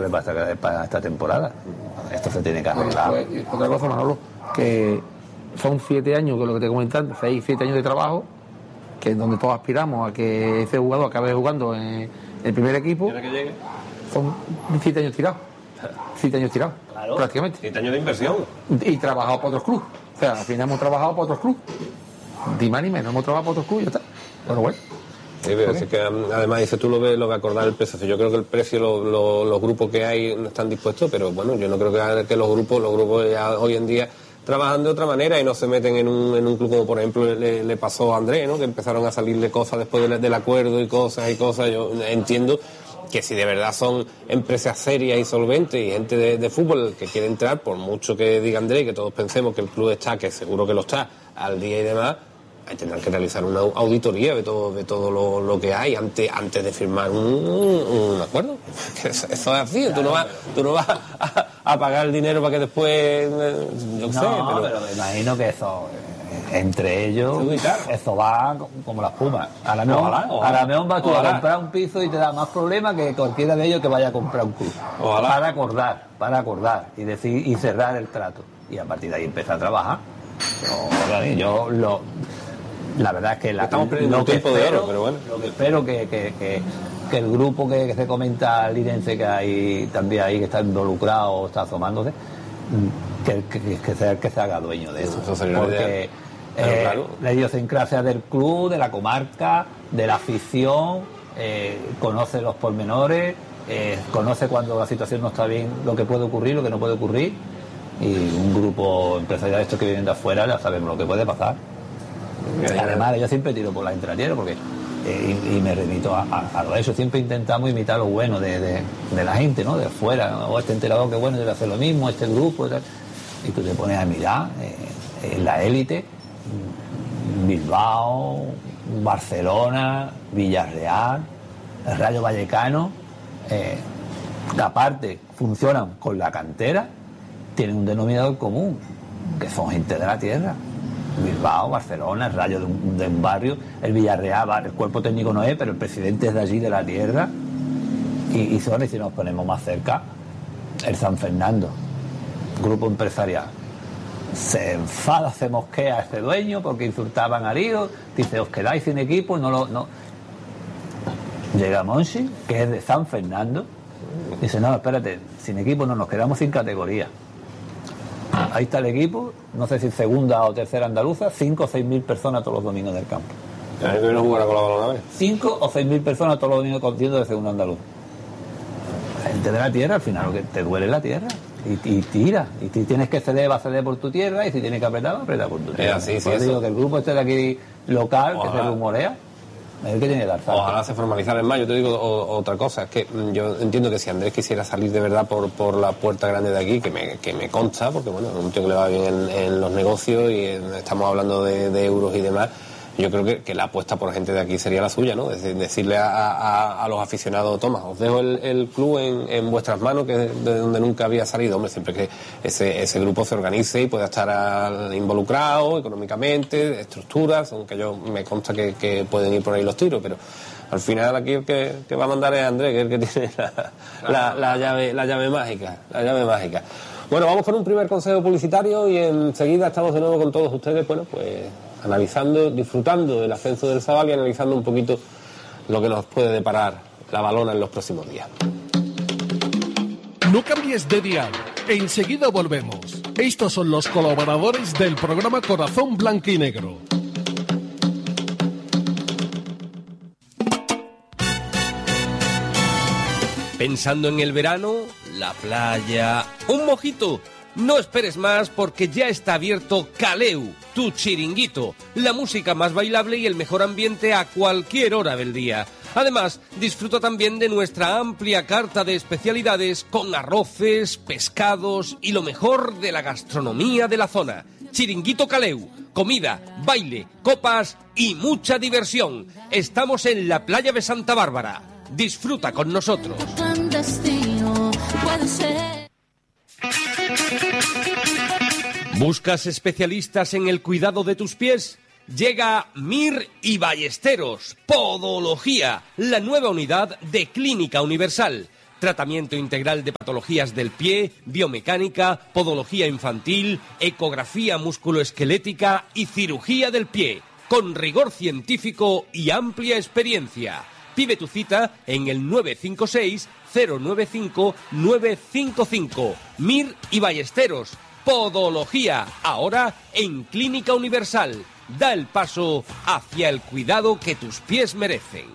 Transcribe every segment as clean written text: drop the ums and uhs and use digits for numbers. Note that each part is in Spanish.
jugadores para esta temporada. Esto se tiene que arreglar. Pues, otra cosa, Manolo, que son 7 años, que es lo que te comentando, 6, 7 años de trabajo, que es donde todos aspiramos a que ese jugador acabe jugando en el primer equipo. ¿Quiere que llegue? Son 7 años tirados. 7 años tirados, claro. Prácticamente. 7 años de inversión. Y trabajado para otros clubes. O sea, al final hemos trabajado para otros clubes. Ni más ni menos, hemos trabajado para otros clubes y ya está. Bueno. Sí, pero es que además dices tú lo que acordar el precio. Yo creo que el precio, los grupos que hay no están dispuestos, pero bueno, yo no creo que los grupos ya hoy en día trabajan de otra manera y no se meten en un club como por ejemplo le pasó a Andrés, ¿no? Que empezaron a salirle cosas después del acuerdo y cosas. Yo entiendo que si de verdad son empresas serias y solventes y gente de fútbol que quiere entrar, por mucho que diga Andrés, que todos pensemos que el club está, que seguro que lo está, al día y demás, tendrán que realizar una auditoría de todo lo que hay antes de firmar un acuerdo. Eso es así, claro. Tú no vas a pagar el dinero para que después yo sé, pero me imagino que eso entre ellos eso va como la espuma. A la mejor vas tú a comprar un piso y te da más problemas que cualquiera de ellos que vaya a comprar un club. Para acordar y decir y cerrar el trato y a partir de ahí empezar a trabajar. La verdad es que estamos perdiendo un tiempo de oro, pero bueno. Lo que espero que el grupo que se comenta lirense que hay también ahí que está involucrado, está asomándose, que se haga dueño de eso. Porque la idiosincrasia del club, de la comarca, de la afición, conoce los pormenores, conoce cuando la situación no está bien, lo que puede ocurrir, lo que no puede ocurrir, y un grupo empresarial de estos que vienen de afuera ya sabemos lo que puede pasar. Además, yo siempre tiro por la intratierra porque y me remito a lo de eso. Siempre intentamos imitar lo bueno de la gente, ¿no? De afuera, ¿no? O este enterador que bueno debe hacer lo mismo, este grupo y tal. Y tú te pones a mirar en la élite, Bilbao, Barcelona, Villarreal, el Rayo Vallecano, que aparte funcionan con la cantera, tienen un denominador común, que son gente de la tierra. Bilbao, Barcelona, el Rayo de un barrio, el Villarreal, el cuerpo técnico no es, pero el presidente es de allí, de la tierra. Y si nos ponemos más cerca, el San Fernando, grupo empresarial, se enfada, se mosquea a este dueño porque insultaban al hijo, dice, os quedáis sin equipo, no. Llega Monchi, que es de San Fernando, dice, no, espérate, sin equipo no, nos quedamos sin categoría. Ahí está el equipo, no sé si segunda o tercera andaluza, 5 o 6 mil personas todos los domingos del campo. ¿Hay que no jugar con la balona? 5 o 6 mil personas todos los domingos contiendo de segunda andaluz. La gente de la tierra, al final lo que te duele es la tierra. Y tira. Y si tienes que ceder, va a ceder por tu tierra, y si tienes que apretar, va a apretar por tu tierra. Así, sí, digo que el grupo este de aquí local, ojalá, que se rumorea, es el que tiene que dar salto. Ojalá se formalizara en mayo. Te digo otra cosa, es que yo entiendo que si Andrés quisiera salir de verdad por la puerta grande de aquí, que me consta, porque bueno, es un tío que le va bien en los negocios y estamos hablando de euros y demás. Yo creo que la apuesta por gente de aquí sería la suya, ¿no? Es decirle a los aficionados, toma, os dejo el club en vuestras manos, que es de donde nunca había salido. Hombre, siempre que ese grupo se organice y pueda estar involucrado económicamente, estructuras, aunque yo me consta que pueden ir por ahí los tiros, pero al final aquí el que va a mandar es Andrés, que es el que tiene la llave mágica. Bueno, vamos con un primer consejo publicitario y enseguida estamos de nuevo con todos ustedes, bueno, pues analizando, disfrutando del ascenso del Zabal y analizando un poquito lo que nos puede deparar la balona en los próximos días. No cambies de dial, enseguida volvemos. Estos son los colaboradores del programa Corazón Blanquinegro. Pensando en el verano, la playa, un mojito. No esperes más porque ya está abierto Caleu, tu chiringuito, la música más bailable y el mejor ambiente a cualquier hora del día. Además, disfruta también de nuestra amplia carta de especialidades con arroces, pescados y lo mejor de la gastronomía de la zona. Chiringuito Caleu, comida, baile, copas y mucha diversión. Estamos en la playa de Santa Bárbara. Disfruta con nosotros. ¿Buscas especialistas en el cuidado de tus pies? Llega Mir y Ballesteros, Podología, la nueva unidad de Clínica Universal. Tratamiento integral de patologías del pie, biomecánica, podología infantil, ecografía musculoesquelética y cirugía del pie, con rigor científico y amplia experiencia. Pide tu cita en el 956-095-955. Mir y Ballesteros. Podología, ahora en Clínica Universal. Da el paso hacia el cuidado que tus pies merecen.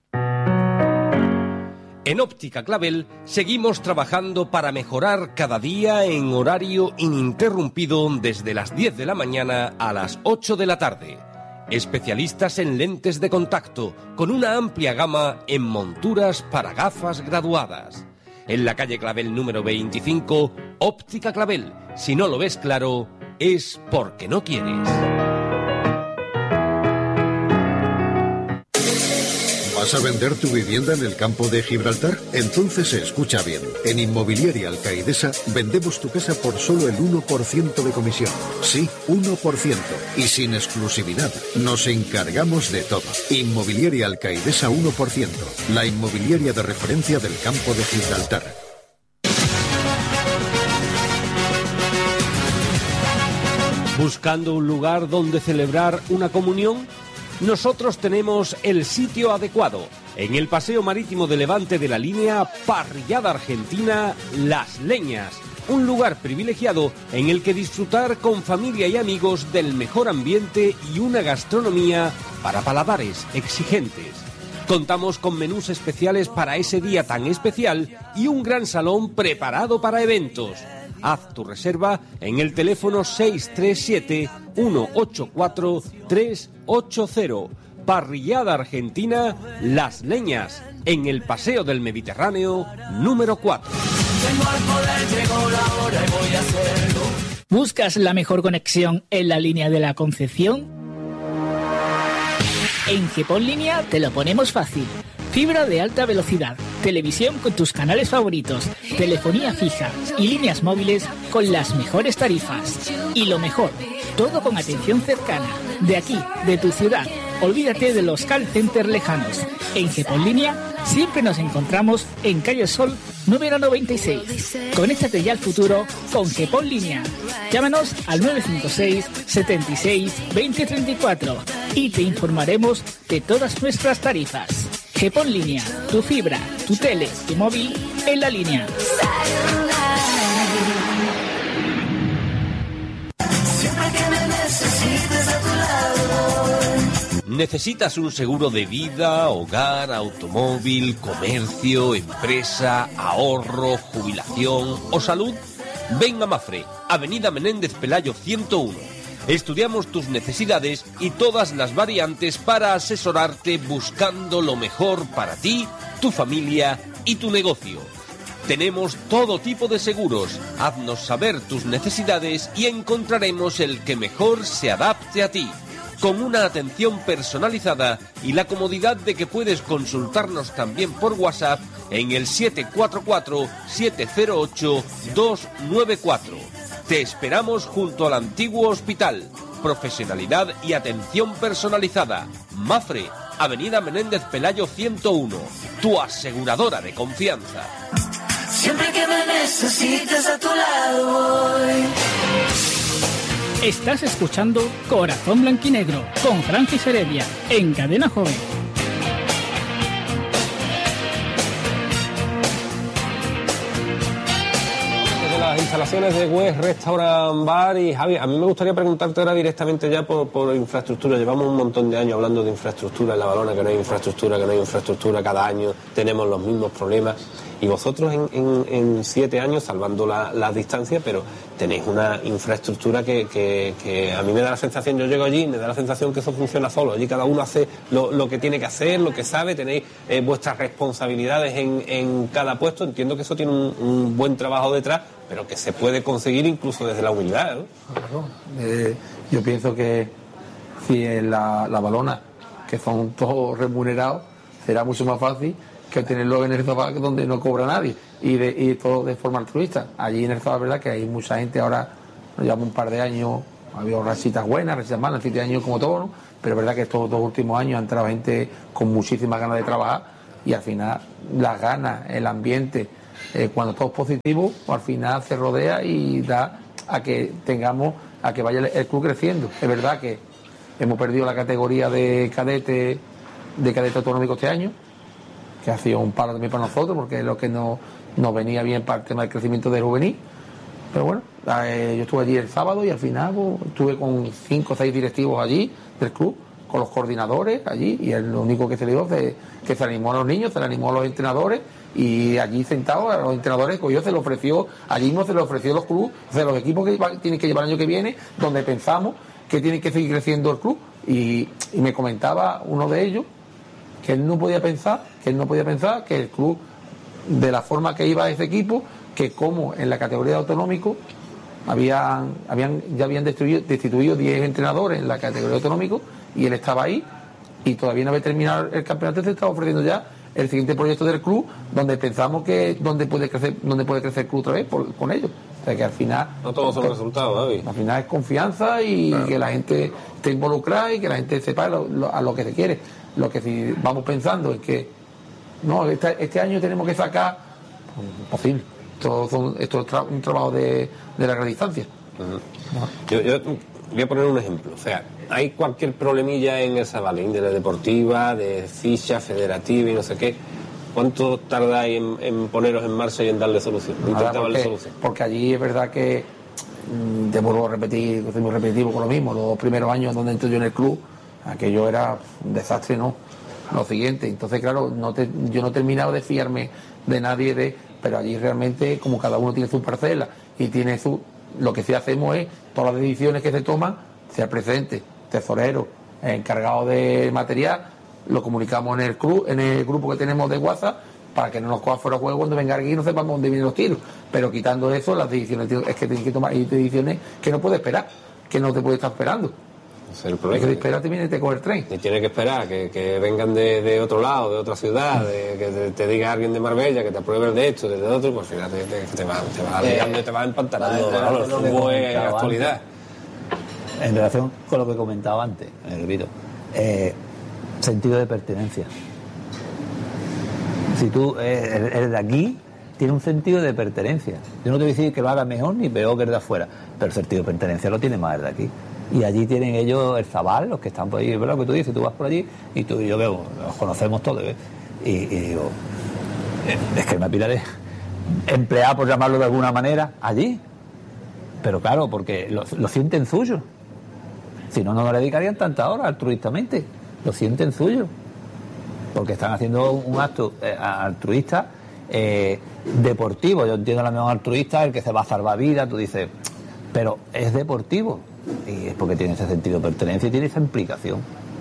En Óptica Clavel seguimos trabajando para mejorar cada día en horario ininterrumpido desde las 10 de la mañana a las 8 de la tarde. Especialistas en lentes de contacto, con una amplia gama en monturas para gafas graduadas. En la calle Clavel número 25, Óptica Clavel. Si no lo ves claro, es porque no quieres. ¿Vas a vender tu vivienda en el campo de Gibraltar? Entonces escucha bien. En Inmobiliaria Alcaidesa vendemos tu casa por solo el 1% de comisión. Sí, 1%. Y sin exclusividad. Nos encargamos de todo. Inmobiliaria Alcaidesa 1%. La inmobiliaria de referencia del campo de Gibraltar. ¿Buscando un lugar donde celebrar una comunión? Nosotros tenemos el sitio adecuado. En el Paseo Marítimo de Levante de la línea Parrillada Argentina Las Leñas. Un lugar privilegiado en el que disfrutar con familia y amigos del mejor ambiente y una gastronomía para paladares exigentes. Contamos con menús especiales para ese día tan especial y un gran salón preparado para eventos. Haz tu reserva en el teléfono 637-184-380. Parrillada Argentina Las Leñas, en el Paseo del Mediterráneo número 4. ¿Buscas la mejor conexión en la línea de la Concepción? En GEPON Línea te lo ponemos fácil. Fibra de alta velocidad, televisión con tus canales favoritos, telefonía fija y líneas móviles con las mejores tarifas. Y lo mejor, todo con atención cercana, de aquí, de tu ciudad. Olvídate de los call centers lejanos. En GEPON Línea siempre nos encontramos en Calle Sol número 96. Conéctate ya al futuro con GEPON Línea. Llámanos al 956 76 20 34 y te informaremos de todas nuestras tarifas. GEPON Línea, tu fibra, tu tele, tu móvil en la línea. ¿Necesitas un seguro de vida, hogar, automóvil, comercio, empresa, ahorro, jubilación o salud? Ven a Mafre, Avenida Menéndez Pelayo 101. Estudiamos tus necesidades y todas las variantes para asesorarte buscando lo mejor para ti, tu familia y tu negocio. Tenemos todo tipo de seguros. Haznos saber tus necesidades y encontraremos el que mejor se adapte a ti. Con una atención personalizada y la comodidad de que puedes consultarnos también por WhatsApp en el 744-708-294. Te esperamos junto al antiguo hospital. Profesionalidad y atención personalizada. Mafre, Avenida Menéndez Pelayo 101. Tu aseguradora de confianza. Siempre que me necesites a tu lado voy. Estás escuchando Corazón Blanquinegro con Francis Heredia en Cadena Joven. Las instalaciones de West Restaurant Bar. Y Javi, a mí me gustaría preguntarte ahora directamente ya por infraestructura. Llevamos un montón de años hablando de infraestructura en La Valona, que no hay infraestructura, cada año tenemos los mismos problemas. Y vosotros en 7 años, salvando las distancias, pero tenéis una infraestructura que a mí me da la sensación, yo llego allí, me da la sensación que eso funciona solo. Allí cada uno hace lo que tiene que hacer, lo que sabe, tenéis vuestras responsabilidades en cada puesto. Entiendo que eso tiene un buen trabajo detrás, pero que se puede conseguir incluso desde la humildad, ¿no? Claro. Yo pienso que si en la Valona, que son todos remunerados, será mucho más fácil que tenerlo en el Zaval, donde no cobra nadie, y todo de forma altruista. Allí en el Zaval, verdad que hay mucha gente, ahora nos llevamos un par de años, ha habido rachitas buenas, rachitas malas, 7 años como todo, ¿no? Pero es verdad que estos 2 últimos años ha entrado gente con muchísimas ganas de trabajar, y al final las ganas, el ambiente cuando todo es positivo, pues al final se rodea y da a que vaya el club creciendo. Es verdad que hemos perdido la categoría de cadete autonómico este año, que ha sido un palo también para nosotros, porque es lo que nos venía bien para el tema del crecimiento del juvenil. Pero bueno, yo estuve allí el sábado y al final pues, estuve con 5 o 6 directivos allí del club, con los coordinadores allí, y es lo único que se le dio que se animó a los niños, se le animó a los entrenadores, y allí sentados a los entrenadores, pues se le ofreció, allí mismo se le ofreció los clubes, o sea, los equipos que tienen que llevar el año que viene, donde pensamos que tiene que seguir creciendo el club, y me comentaba uno de ellos que él no podía pensar que el club, de la forma que iba ese equipo, que como en la categoría de autonómico ya habían destituido 10 entrenadores en la categoría de autonómico, y él estaba ahí y todavía no había terminado el campeonato, se estaba ofreciendo ya el siguiente proyecto del club, donde pensamos que donde puede crecer el club otra vez con ellos. O sea que al final no todos son resultados, David. Al final es confianza y que la gente esté involucrada y que la gente sepa a lo que se quiere. Lo que si vamos pensando es que no, este año tenemos que sacar, posible. Esto es un trabajo de larga distancia. Yo voy a poner un ejemplo. O sea, hay cualquier problemilla en el Sabalín, de la deportiva, de ficha federativa y no sé qué. ¿Cuánto tardáis en poneros en marcha y en darle solución? Porque allí es verdad que, te vuelvo a repetir, soy muy repetitivo con lo mismo, los primeros años donde entré yo en el club, aquello era un desastre, ¿no? Lo siguiente, entonces claro, yo no he terminado de fiarme de nadie, pero allí realmente, como cada uno tiene su parcela y tiene lo que sí hacemos es, todas las decisiones que se toman, sea presidente, tesorero, encargado de material, lo comunicamos en el club, en el grupo que tenemos de WhatsApp, para que no nos coja fuera de juego cuando venga aquí y no sepamos dónde vienen los tiros. Pero quitando eso, las decisiones es que tienes que tomar, hay decisiones que no puedes esperar, que no te puedes estar esperando. Es el problema. Es que te viene y te coge el tren. Y tienes que esperar que vengan de otro lado, de otra ciudad, que te diga alguien de Marbella, que te apruebe el de esto, de otro, pues al final te va liando y te va empantanando. El fútbol es actualidad. En relación con lo que comentaba antes, repito, sentido de pertenencia. Si tú eres de aquí, tiene un sentido de pertenencia. Yo no te voy a decir que lo hagas mejor ni peor que el de afuera, pero el sentido de pertenencia lo tiene más el de aquí. Y allí tienen ellos el Zabal, los que están por ahí, ¿verdad? Lo que tú dices, tú vas por allí y tú y yo veo, los conocemos todos, ¿ves? Y digo, es que me pillaré empleado, por llamarlo de alguna manera, allí. Pero claro, porque lo sienten suyo. Si no, no le dedicarían tantas horas altruistamente. Lo sienten suyo. Porque están haciendo un acto altruista deportivo. Yo entiendo la mejor altruista, el que se va a salvar vida, tú dices, pero es deportivo. Y es porque tiene ese sentido de pertenencia y tiene esa implicación.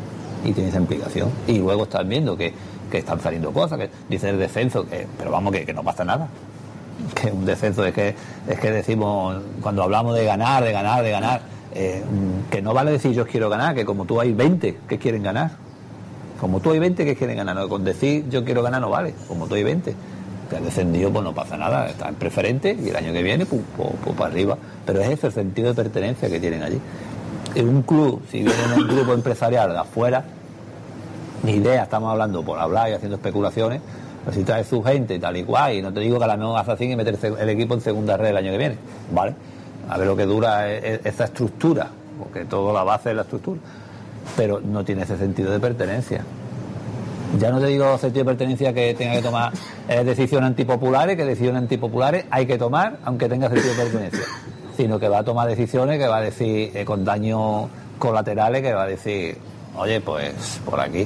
Y luego están viendo que están saliendo cosas, que dice el descenso, pero vamos, que no pasa nada. Que un descenso es que decimos, cuando hablamos de ganar, que no vale decir yo quiero ganar, que como tú hay 20 que quieren ganar. Como tú hay 20 que quieren ganar, no, con decir yo quiero ganar no vale, como tú hay 20 que han descendido, pues no pasa nada, está en preferente y el año que viene pues para arriba, pero es ese el sentido de pertenencia que tienen allí. En un club, si viene un grupo empresarial de afuera, ni idea, estamos hablando por hablar y haciendo especulaciones, pues si traes su gente y tal y cual, y no te digo que a la mejor hagas así y meter el equipo en segunda red el año que viene, ¿vale? A ver lo que dura esa estructura, porque todo la base es la estructura, pero no tiene ese sentido de pertenencia. Ya no te digo sentido de pertenencia que tenga que tomar decisiones antipopulares, que decisiones antipopulares hay que tomar aunque tenga sentido de pertenencia, sino que va a tomar decisiones que va a decir con daños colaterales, que va a decir, oye, pues por aquí.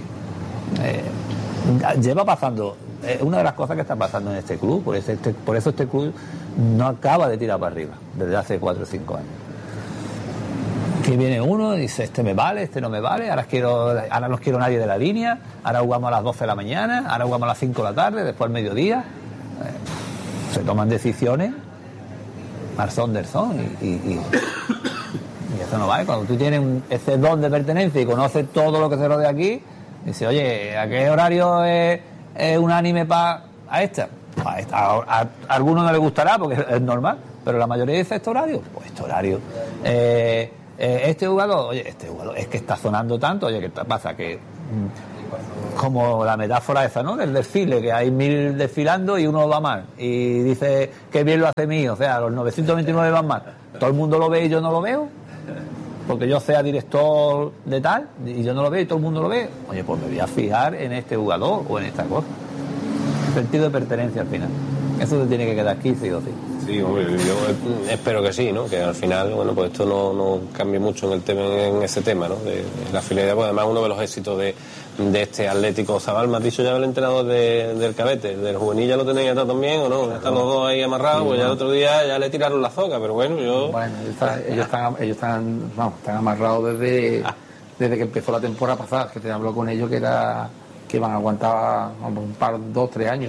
Lleva pasando, una de las cosas que está pasando en este club, por eso este club no acaba de tirar para arriba desde hace 4 o 5 años. Que viene uno y dice, este me vale, este no me vale, ahora no quiero nadie de la línea, ahora jugamos a las 12 de la mañana, ahora jugamos a las 5 de la tarde, después al mediodía. Se toman decisiones al son del son y eso no vale. Cuando tú tienes ese don de pertenencia y conoces todo lo que se rodea aquí, dices, oye, ¿a qué horario es unánime a esta? A algunos no les gustará porque es normal, pero la mayoría dice este horario, pues este horario. Este jugador es que está sonando tanto, oye, ¿qué pasa? Que como la metáfora esa, ¿no? Del desfile, que hay 1000 desfilando y uno va mal. Y dice, qué bien lo hace mío. O sea, los 929 van mal. Todo el mundo lo ve y yo no lo veo. Porque yo sea director de tal y yo no lo veo y todo el mundo lo ve. Oye, pues me voy a fijar en este jugador o en esta cosa. Sentido de pertenencia al final. Eso te tiene que quedar aquí, sí o sí. Sí, hombre, yo espero que sí, ¿no? Que al final, bueno, pues esto no cambie mucho en ese tema, ¿no? De la fidelidad, pues además uno de los éxitos de este Atlético Zabal, me has dicho ya el entrenador del Cabete, del juvenil ya lo tenéis atado también, ¿o no? Están los dos ahí amarrados, sí, pues ya el otro día ya le tiraron la zoca, pero bueno, yo... Bueno, ellos están amarrados desde que empezó la temporada pasada, que te habló con ellos que van a aguantar un par, 2, 3 años.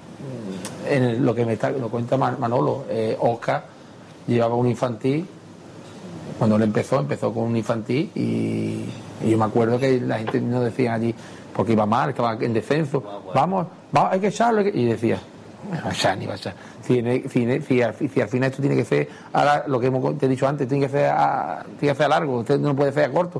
En lo que lo cuenta Manolo, Oscar llevaba un infantil, cuando él empezó con un infantil y yo me acuerdo que la gente nos decía allí, porque iba mal, estaba en descenso, vamos, hay que echarlo, y decía, ni va a echar. Si al final esto tiene que ser, ahora, lo que te he dicho antes, tiene que ser a largo, usted no puede ser a corto.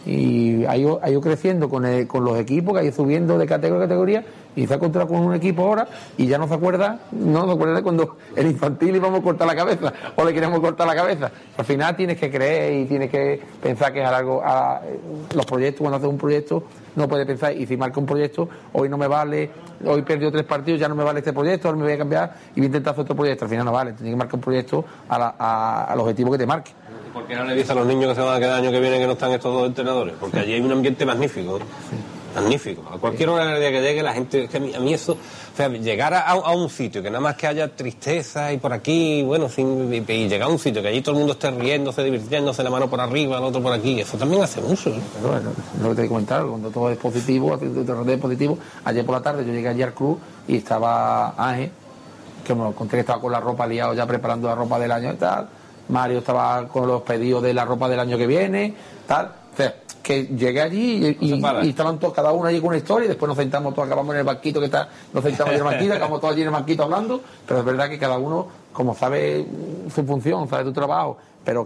Y ha ido creciendo con los equipos, que ha ido subiendo de categoría a categoría, y se ha encontrado con un equipo ahora y ya no se acuerda de cuando el infantil íbamos a cortar la cabeza o le queremos cortar la cabeza. Al final tienes que creer y tienes que pensar que es a largo, los proyectos, cuando haces un proyecto no puedes pensar, y si marca un proyecto, hoy no me vale, hoy perdió 3 partidos, ya no me vale este proyecto, ahora me voy a cambiar y voy a intentar hacer otro proyecto. Al final no vale, tienes que marcar un proyecto al objetivo que te marque. ¿Por qué no le dice a los niños que se van a quedar el año que viene que no están estos 2 entrenadores? Porque allí hay un ambiente magnífico, ¿no? Sí. Magnífico. A cualquier hora del día que llegue la gente, es que a mí eso, o sea, llegar a un sitio que nada más que haya tristeza y por aquí, bueno, y llegar a un sitio que allí todo el mundo esté riéndose, divirtiéndose, la mano por arriba, el otro por aquí, eso también hace mucho, ¿no? Pero bueno, lo que te he comentado, cuando todo es positivo, ayer por la tarde yo llegué allí al club y estaba Ángel, que me lo conté que estaba con la ropa liado ya preparando la ropa del año y tal. Mario estaba con los pedidos de la ropa del año que viene, tal. O sea, que llegué allí y estaban todos, cada uno allí con una historia, y después nos sentamos todos, acabamos en el banquito nos sentamos en el banquito, acabamos todos allí en el banquito hablando, pero es verdad que cada uno, como sabe su función, sabe tu trabajo, pero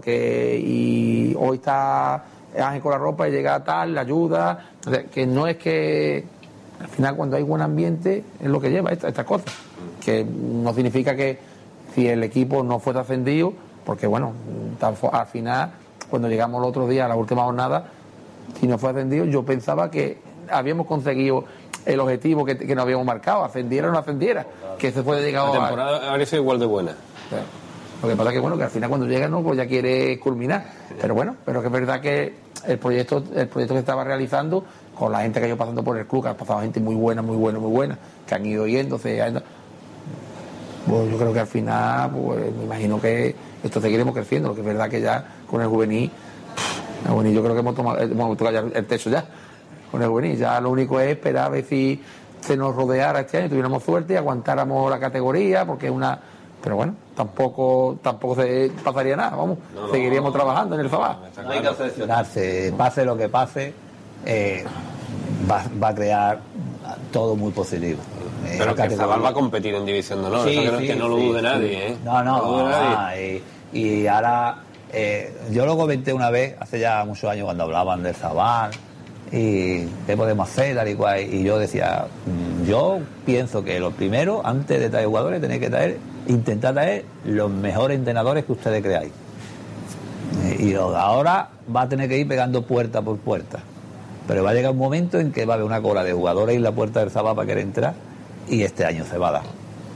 y hoy está Ángel con la ropa y llega tal, la ayuda, o sea, que no es que al final cuando hay buen ambiente es lo que lleva estas cosas, que no significa que si el equipo no fuera ascendido, porque bueno, al final, cuando llegamos el otro día a la última jornada, si no fue ascendido, yo pensaba que habíamos conseguido el objetivo que nos habíamos marcado, ascendiera o no ascendiera, que se puede llegar a... La temporada habría sido igual de buena. O sea, lo que pasa es que bueno, que al final cuando llega no, pues ya quiere culminar, pero bueno, pero que es verdad que el proyecto que estaba realizando, con la gente que ha ido pasando por el club, que ha pasado gente muy buena, que han ido yéndose, pues yo creo que al final, pues me imagino que esto seguiremos creciendo, lo que es verdad que ya con el juvenil yo creo que hemos tocado ya el techo ya, con el juvenil, ya lo único es esperar a ver si se nos rodeara este año, tuviéramos suerte y aguantáramos la categoría, porque es una... Pero bueno, tampoco se pasaría nada, vamos, seguiríamos trabajando en el Zabal. No hay que obsesionarse, pase lo que pase, va a crear todo muy positivo. Pero que el Zabal va a competir en División de Honor, eso que no lo dude nadie, ¿eh? No, y ahora, yo lo comenté una vez, hace ya muchos años, cuando hablaban del Zabal, y qué podemos hacer, tal y cual, y yo decía, yo pienso que lo primero, antes de traer jugadores, tenéis que intentar traer los mejores entrenadores que ustedes creáis. Y ahora va a tener que ir pegando puerta por puerta, pero va a llegar un momento en que va a haber una cola de jugadores en la puerta del Zabal para querer entrar, y este año se va a dar.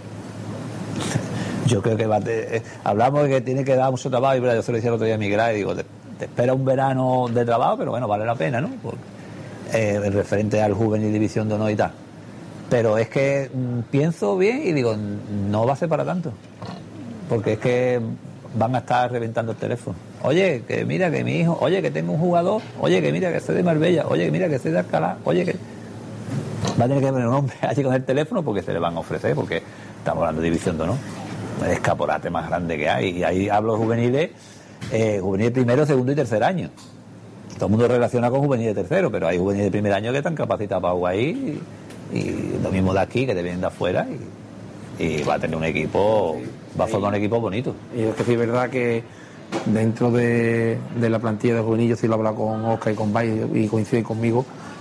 Yo creo que hablamos de que tiene que dar mucho trabajo, y yo se lo decía el otro día a Miguel, y digo, te espera un verano de trabajo, pero bueno, vale la pena, ¿no? Referente al juvenil División de Honor y tal. Pero es que pienso bien y digo, no va a ser para tanto, porque es que van a estar reventando el teléfono. Oye, que mira que mi hijo, oye, que tengo un jugador, oye, que mira que soy de Marbella, oye, que mira que soy de Alcalá, oye, que va a tener que poner un hombre allí con el teléfono porque se le van a ofrecer, porque estamos hablando de División de Honor, el escaparate más grande que hay, y ahí hablo de juveniles, juvenil primero, segundo y tercer año. Todo el mundo relaciona con juvenil de tercero, pero hay juveniles de primer año que están capacitados para jugar ahí, y lo mismo de aquí, que te vienen de afuera, y va a tener un equipo, va a formar un equipo bonito. Y es que sí es verdad que dentro de la plantilla de juvenil, yo sí lo he hablado con Oscar y con Bay, y coinciden conmigo,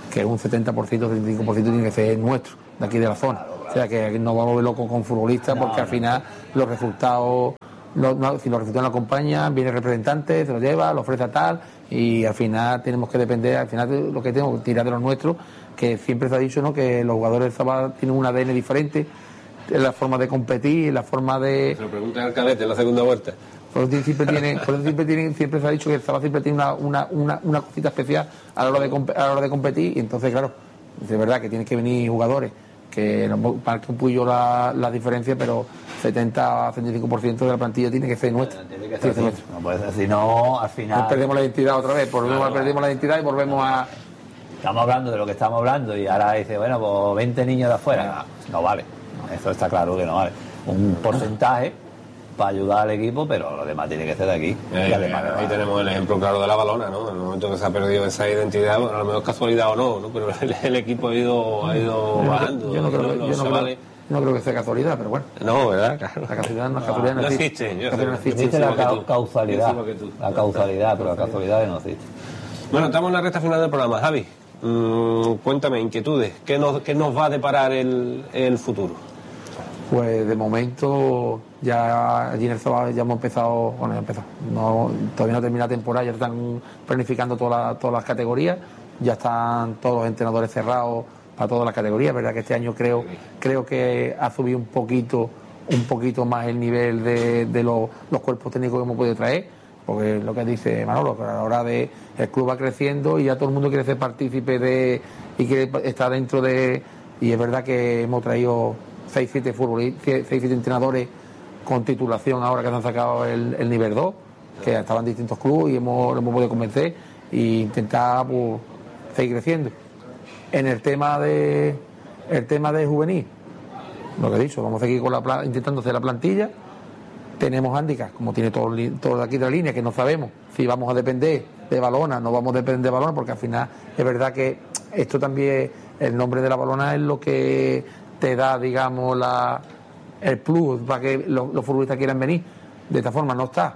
que un 70%, 35% tiene que ser nuestro, de aquí de la zona. O sea que no vamos a ver locos con futbolistas, porque al final los resultados, si los resultados no acompañan, viene el representante, se lo lleva, lo ofrece a tal, y al final tenemos que depender, al final de lo que tenemos que tirar de los nuestros, que siempre se ha dicho, ¿no?, que los jugadores del Zabal tienen un ADN diferente, en la forma de competir, en la forma de... Se lo preguntan al cadete en la segunda vuelta. Por eso siempre se ha dicho que el Zabal siempre tiene una cosita especial a la hora de competir, y entonces, claro, de verdad que tienen que venir jugadores que marque un poquillo la diferencia, pero 70-75% de la plantilla tiene que ser nuestra. Tiene que ser nuestra. No puede ser, si no, al final... Nos perdemos la identidad otra vez, perdemos la identidad y volvemos a... Estamos hablando de lo que estamos hablando y ahora dice, bueno, pues 20 niños de afuera. No vale, eso está claro que no vale. Un porcentaje para ayudar al equipo, pero lo demás tiene que ser de aquí. Ahí tenemos el ejemplo claro de la Balona, ¿no? En el momento que se ha perdido esa identidad, bueno, a lo mejor es casualidad o no, ¿no? Pero el equipo ha ido bajando. Yo no creo que sea casualidad, pero bueno. No, ¿verdad? Claro. La casualidad no existe. No existe la causalidad. La causalidad, pero la casualidad no existe. Bueno, estamos en la recta final del programa. Javi, cuéntame, inquietudes. ¿Qué nos va a deparar el futuro? Pues de momento ya allí en el Zabal ya hemos empezado, todavía no termina la temporada, ya están planificando todas las categorías, ya están todos los entrenadores cerrados para todas las categorías. Verdad que este año creo que ha subido un poquito más el nivel de los cuerpos técnicos que hemos podido traer, porque lo que dice Manolo, que a la hora de el club va creciendo y ya todo el mundo quiere ser partícipe y quiere estar dentro de, y es verdad que hemos traído 6-7 entrenadores con titulación ahora que se han sacado el nivel 2, que estaban en distintos clubes y hemos podido convencer e intentar seguir creciendo. En el tema de juvenil, lo que he dicho, vamos a seguir intentando hacer la plantilla. Tenemos hándicaps, como tiene todo de aquí de la línea, que no sabemos si vamos a depender de Balona, no vamos a depender de Balona, porque al final es verdad que esto también, el nombre de la Balona es lo que te da, digamos, el plus para que los futbolistas quieran venir. De esta forma no está.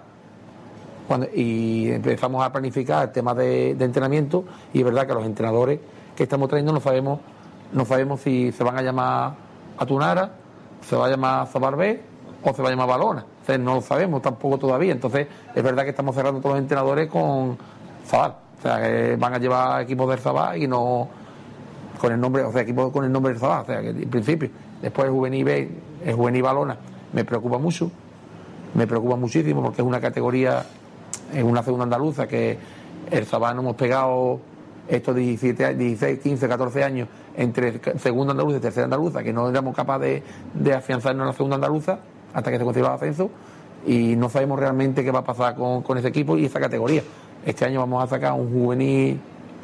Y empezamos a planificar el tema de entrenamiento, y es verdad que los entrenadores que estamos trayendo no sabemos si se van a llamar Atunara, se va a llamar Zabal B o se va a llamar Balona. O sea, no lo sabemos tampoco todavía. Entonces es verdad que estamos cerrando todos los entrenadores con Zabal. O sea, que van a llevar equipos del Zabal y no con el nombre, o sea, equipos con el nombre del Zabal. O sea, que en principio, después el juvenil B, el juvenil Balona, me preocupa muchísimo, porque es una categoría, es una segunda andaluza que el Zabal no hemos pegado estos 16, 15, 14 años entre segunda andaluza y tercera andaluza, que no éramos capaces de afianzarnos en la segunda andaluza hasta que se consiguió el ascenso, y no sabemos realmente qué va a pasar con ese equipo y esa categoría. Este año vamos a sacar un juvenil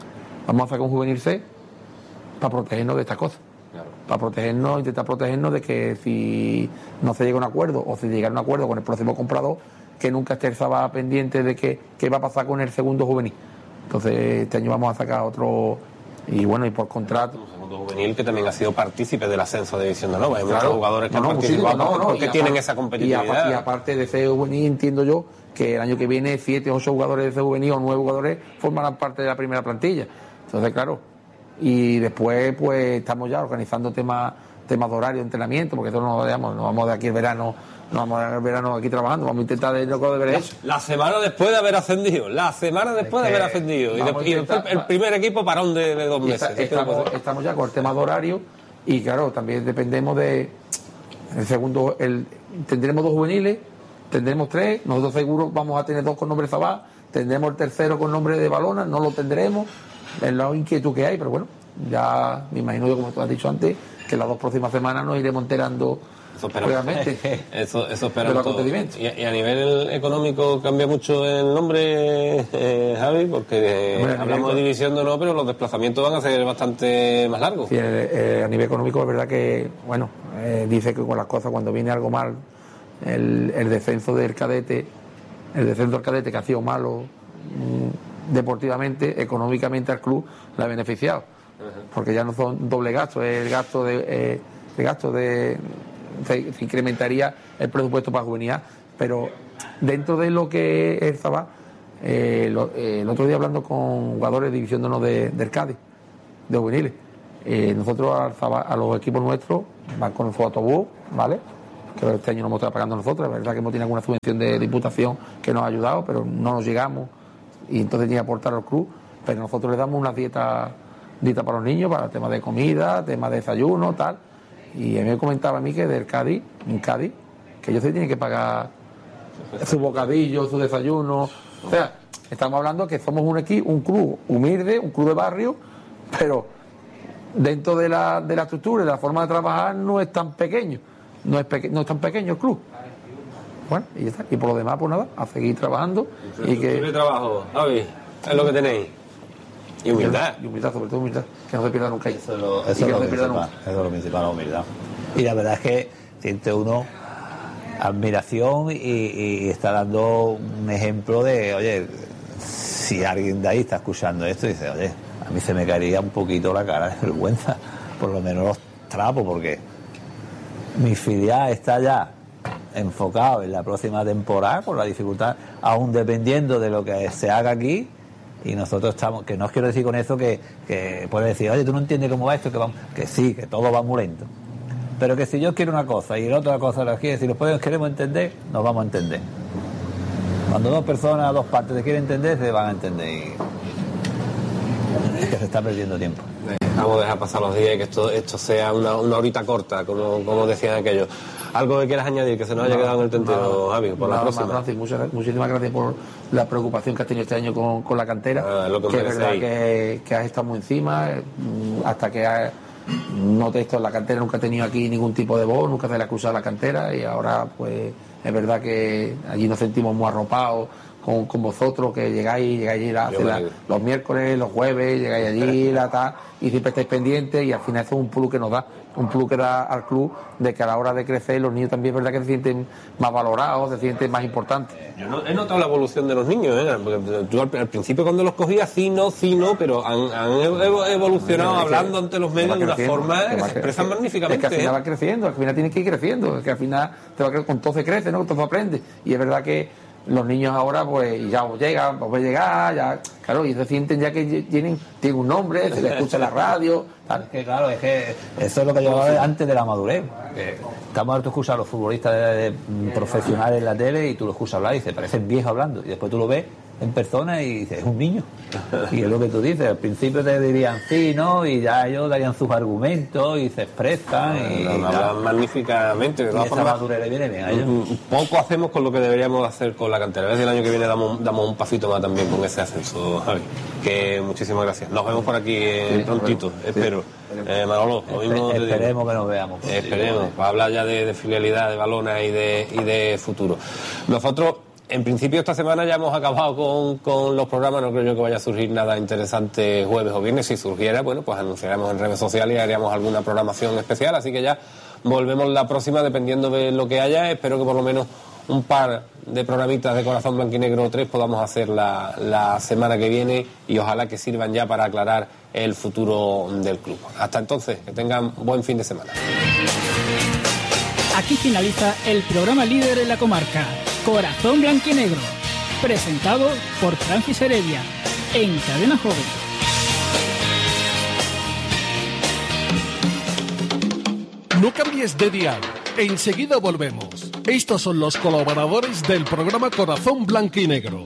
C para protegernos de estas cosas. Claro. Para intentar protegernos de que si no se llega a un acuerdo o si llega a un acuerdo con el próximo comprador, que nunca esté el Zabal pendiente de qué va a pasar con el segundo juvenil. Entonces este año vamos a sacar otro, y por contrato. Un segundo juvenil que también ha sido partícipe del ascenso de División de Honor. Hay muchos jugadores que han participado porque tienen esa competitividad. Y aparte de ese juvenil, entiendo yo que el año que viene 7 o 8 jugadores de ese juvenil o 9 jugadores formarán parte de la primera plantilla. Entonces, claro, y después pues estamos ya organizando temas de horario, de entrenamiento, porque eso no vamos de aquí el verano. No vamos a ver el verano aquí trabajando, vamos a intentar de loco de ver eso. La semana después de haber ascendido, y el primer equipo parón de 2 meses. Estamos ya con el tema de horario, y claro, también dependemos de el segundo, tendremos 2 juveniles, tendremos 3, nosotros seguro vamos a tener 2 con nombre de Zabal, tendremos el tercero con nombre de Balona, no lo tendremos, es la inquietud que hay, pero bueno, ya me imagino que, como tú has dicho antes, que las 2 próximas semanas nos iremos enterando. Eso esperamos todo. Y a nivel económico cambia mucho el nombre, Javi, porque hablamos de División de Honor, pero los desplazamientos van a ser bastante más largos. Sí, a nivel económico es verdad que, dice que con las cosas, cuando viene algo mal, el descenso del cadete que ha sido malo deportivamente, económicamente al club le ha beneficiado, porque ya no son doble gastos, el gasto de se incrementaría el presupuesto para juvenil, pero dentro de lo que es el Zabal, el otro día hablando con jugadores de División de Honor del Cádiz, de juveniles. Nosotros a los equipos nuestros van con su autobús, ¿vale? Que este año no hemos estado pagando nosotros. La verdad que hemos tenido alguna subvención de Diputación que nos ha ayudado, pero no nos llegamos y entonces tiene que aportar al club. Pero nosotros le damos una dieta para los niños, para temas de comida, temas de desayuno, tal. Y a mí me comentaba a mí que en Cádiz, que ellos se tienen que pagar su bocadillo, su desayuno. O sea, estamos hablando que somos un club humilde, un club de barrio, pero dentro de la estructura y de la forma de trabajar no es tan pequeño. No es tan pequeño el club. Bueno, y ya está. Y por lo demás, pues nada, a seguir trabajando. Y que trabajo, Javi, es lo que tenéis. Y humildad. Y humildad, sobre todo humildad. Que no se pierda nunca. Eso es lo principal, la humildad. Y la verdad es que siente uno admiración y está dando un ejemplo de, oye, si alguien de ahí está escuchando esto y dice, oye, a mí se me caería un poquito la cara de vergüenza, por lo menos los trapos, porque mi filial está ya enfocado en la próxima temporada por la dificultad, aún dependiendo de lo que se haga aquí, y nosotros estamos, que no os quiero decir con eso que puedes decir, oye, tú no entiendes cómo va esto, que sí, que todo va muy lento, pero que si yo quiero una cosa y el otro otra cosa la quiere, si los podemos queremos entender, nos vamos a entender. Cuando dos personas, dos partes se quieren entender, se van a entender, y es que se está perdiendo tiempo. Vamos a dejar pasar los días y que esto sea una horita corta, como decían aquellos. ¿Algo que quieras añadir que se nos haya quedado en el tintero, Javi, por la próxima? Francis, muchísimas gracias por la preocupación que has tenido este año con la cantera. Que es verdad que has estado muy encima, hasta que no te esto en la cantera, nunca he tenido aquí ningún tipo de voz, nunca se le ha acusado a la cantera, y ahora pues es verdad que allí nos sentimos muy arropados con vosotros, que llegáis los miércoles, los jueves, llegáis allí, y siempre estáis pendientes, y al final eso es un plus que nos da, que da al club, de que a la hora de crecer los niños también es verdad que se sienten más valorados, se sienten más importantes. Yo no he notado la evolución de los niños, porque tú al principio cuando los cogías sí no, pero han evolucionado hablando ante los medios de una forma que se expresan magníficamente. Es que al final va creciendo, al final tienes que ir creciendo, es que al final con todo se crece, ¿no? Con todo se aprende, y es verdad que los niños ahora pues ya llegan, pues llegar, ya, claro, y se sienten ya que tienen un nombre, se les escucha en la radio, tal. Es que claro, es que eso es lo que yo hablaba antes de la madurez. Estamos hartos de escuchar a los futbolistas de profesionales en la tele, y tú lo escuchas hablar y dices, parecen viejos hablando, y después tú lo ves en persona y dices, es un niño. Y es lo que tú dices, al principio te dirían sí, ¿no? Y ya ellos darían sus argumentos y se expresan y hablan magníficamente. De todas formas, madurez viene bien a ellos. Poco hacemos con lo que deberíamos hacer con la cantera. A ver si el año que viene damos un pasito más también con ese ascenso, Javi. Que muchísimas gracias. Nos vemos por aquí prontito, espero. Manolo, lo mismo esperemos que nos veamos. Esperemos, para hablar ya de filialidad, de Balona y de futuro. Nosotros, en principio, esta semana ya hemos acabado con los programas. No creo yo que vaya a surgir nada interesante jueves o viernes. Si surgiera, bueno, pues anunciaremos en redes sociales y haríamos alguna programación especial. Así que ya volvemos la próxima, dependiendo de lo que haya. Espero que por lo menos un par de programitas de Corazón Blanquinegro 3 podamos hacer la semana que viene, y ojalá que sirvan ya para aclarar el futuro del club. Hasta entonces, que tengan buen fin de semana. Aquí finaliza el programa líder en la comarca, Corazón Blanquinegro, presentado por Francis Heredia, en Cadena Joven. No cambies de dial. Enseguida volvemos. Estos son los colaboradores del programa Corazón Blanquinegro.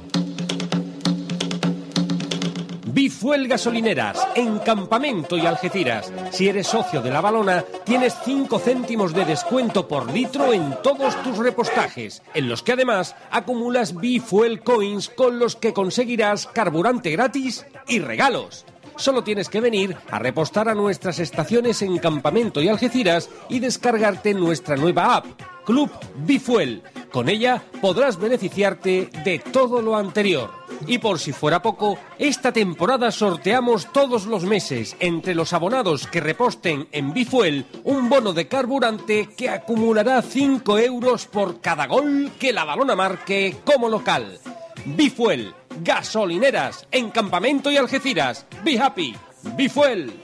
Bifuel Gasolineras, en Campamento y Algeciras. Si eres socio de La Balona, tienes 5 céntimos de descuento por litro en todos tus repostajes, en los que además acumulas Bifuel Coins, con los que conseguirás carburante gratis y regalos. Solo tienes que venir a repostar a nuestras estaciones en Campamento y Algeciras y descargarte nuestra nueva app, Club Bifuel. Con ella podrás beneficiarte de todo lo anterior. Y por si fuera poco, esta temporada sorteamos todos los meses, entre los abonados que reposten en Bifuel, un bono de carburante que acumulará 5 euros por cada gol que La Balona marque como local. Bifuel, gasolineras, en Campamento y Algeciras. Be happy, Bifuel.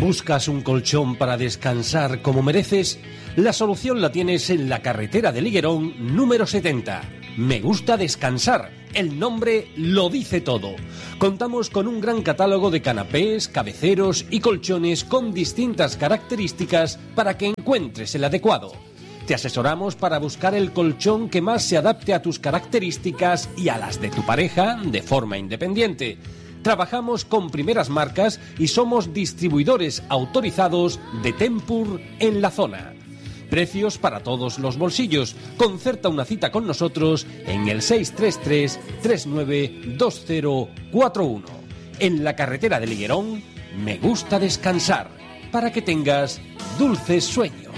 ¿Buscas un colchón para descansar como mereces? La solución la tienes en la carretera de Liguerón número 70. Me gusta descansar. El nombre lo dice todo. Contamos con un gran catálogo de canapés, cabeceros y colchones con distintas características para que encuentres el adecuado. Te asesoramos para buscar el colchón que más se adapte a tus características y a las de tu pareja de forma independiente. Trabajamos con primeras marcas y somos distribuidores autorizados de Tempur en la zona. Precios para todos los bolsillos. Concerta una cita con nosotros en el 633-392041. En la carretera de Liguerón, me gusta descansar para que tengas dulces sueños.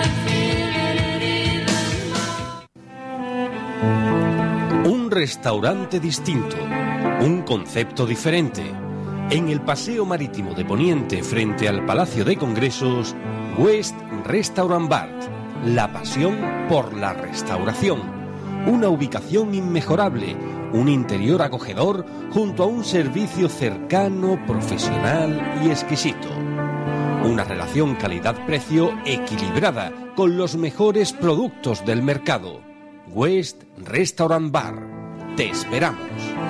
Un restaurante distinto, un concepto diferente. En el Paseo Marítimo de Poniente, frente al Palacio de Congresos, West Restaurant Bar, la pasión por la restauración. Una ubicación inmejorable, un interior acogedor junto a un servicio cercano, profesional y exquisito. Una relación calidad-precio equilibrada con los mejores productos del mercado. West Restaurant Bar. Te esperamos.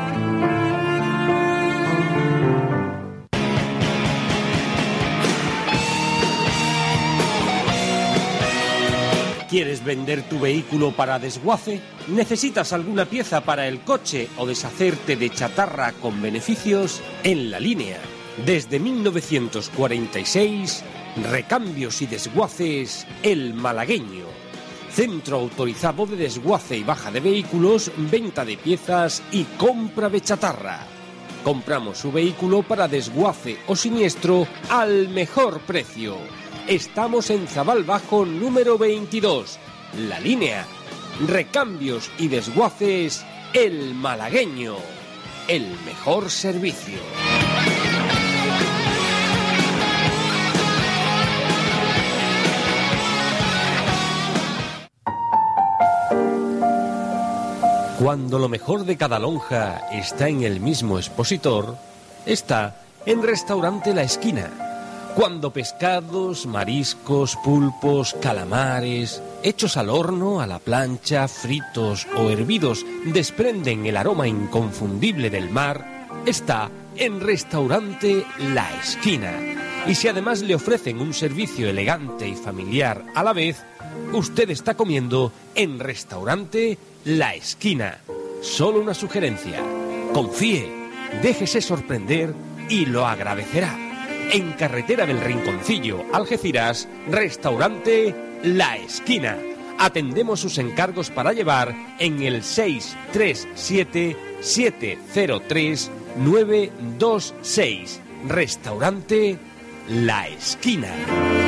¿Quieres vender tu vehículo para desguace? ¿Necesitas alguna pieza para el coche o deshacerte de chatarra con beneficios? En La Línea, desde 1946, Recambios y Desguaces El Malagueño. Centro autorizado de desguace y baja de vehículos, venta de piezas y compra de chatarra. Compramos su vehículo para desguace o siniestro al mejor precio. Estamos en Zabal Bajo número 22. La Línea. Recambios y Desguaces El Malagueño. El mejor servicio. Cuando lo mejor de cada lonja está en el mismo expositor, está en Restaurante La Esquina. Cuando pescados, mariscos, pulpos, calamares, hechos al horno, a la plancha, fritos o hervidos, desprenden el aroma inconfundible del mar, está en Restaurante La Esquina. Y si además le ofrecen un servicio elegante y familiar a la vez, usted está comiendo en Restaurante La Esquina. Solo una sugerencia: confíe, déjese sorprender y lo agradecerá. En Carretera del Rinconcillo, Algeciras, Restaurante La Esquina. Atendemos sus encargos para llevar en el 637-703-926. Restaurante La Esquina.